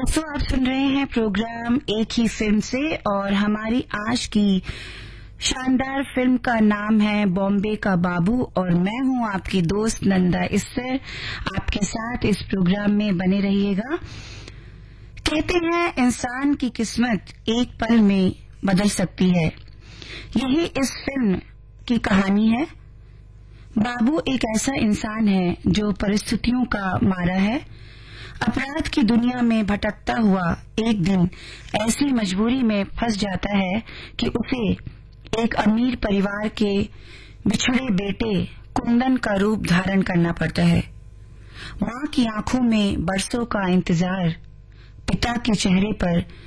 दोस्तों, आप सुन रहे हैं प्रोग्राम एक ही फिल्म से और हमारी आज की शानदार फिल्म का नाम है बॉम्बे का बाबू और मैं हूं आपकी दोस्त नंदा इस्सर। आपके साथ इस प्रोग्राम में बने रहिएगा। कहते हैं इंसान की किस्मत एक पल में बदल सकती है। यही इस फिल्म की कहानी है। बाबू एक ऐसा इंसान है जो परिस्थितियों का मारा है। अपराध की दुनिया में भटकता हुआ एक दिन ऐसी मजबूरी में फंस जाता है कि उसे एक अमीर परिवार के बिछड़े बेटे कुंदन का रूप धारण करना पड़ता है। मां की आंखों में बरसों का इंतजार, पिता के चेहरे पर